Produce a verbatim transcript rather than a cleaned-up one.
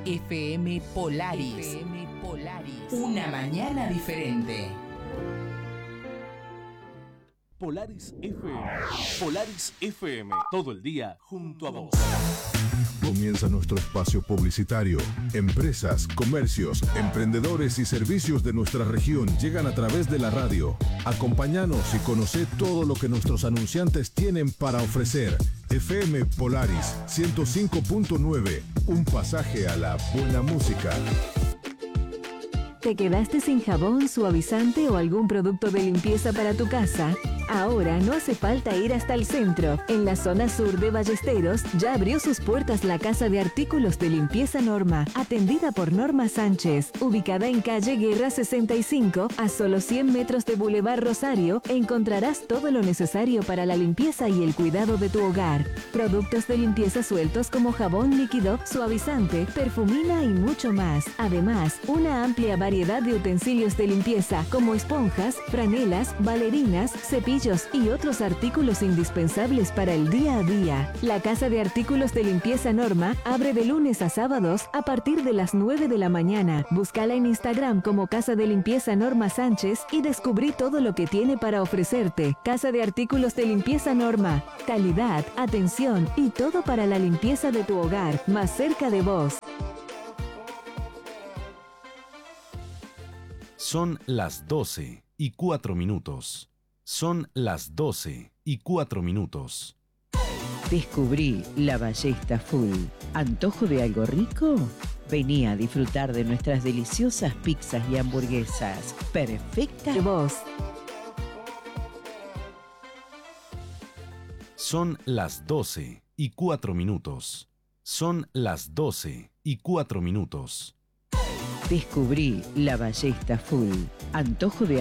F M Polaris. F M Polaris. Una mañana diferente. Polaris F M. Polaris F M. Todo el día junto a vos. Comienza nuestro espacio publicitario. Empresas, comercios, emprendedores y servicios de nuestra región llegan a través de la radio. Acompáñanos y conoce todo lo que nuestros anunciantes tienen para ofrecer. F M Polaris ciento cinco punto nueve. Un pasaje a la buena música. ¿Te quedaste sin jabón, suavizante o algún producto de limpieza para tu casa? Ahora no hace falta ir hasta el centro. En la zona sur de Ballesteros ya abrió sus puertas la Casa de Artículos de Limpieza Norma, atendida por Norma Sánchez, ubicada en calle Guerra sesenta y cinco, a solo cien metros de Boulevard Rosario. Encontrarás todo lo necesario para la limpieza y el cuidado de tu hogar. Productos de limpieza sueltos como jabón líquido, suavizante, perfumina y mucho más. Además, una amplia variedad de utensilios de limpieza como esponjas, franelas, bailarinas, cepillos y otros artículos indispensables para el día a día. La Casa de Artículos de Limpieza Norma abre de lunes a sábados a partir de las nueve de la mañana. Búscala en Instagram como Casa de Limpieza Norma Sánchez y descubrí todo lo que tiene para ofrecerte. Casa de Artículos de Limpieza Norma. Calidad, atención y todo para la limpieza de tu hogar, más cerca de vos. Son las doce y cuatro minutos. Son las doce y cuatro minutos. Descubrí la Ballesta Full. ¿Antojo de algo rico? Vení a disfrutar de nuestras deliciosas pizzas y hamburguesas. Perfecta de vos. Son las doce y cuatro minutos. Son las doce y cuatro minutos. Descubrí la Ballesta Full. ¿Antojo de